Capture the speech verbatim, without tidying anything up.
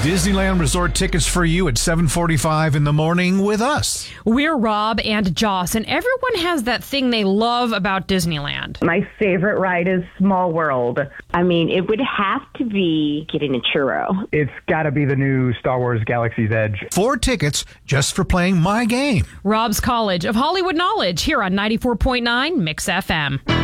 Disneyland Resort tickets for you at seven forty-five in the morning with us. We're Rob and Joss, and everyone has that thing they love about Disneyland. My favorite ride is Small World. I mean, it would have to be getting a churro. It's got to be the new Star Wars Galaxy's Edge. Four tickets just for playing my game. Rob's College of Hollywood Knowledge here on ninety-four point nine Mix F M.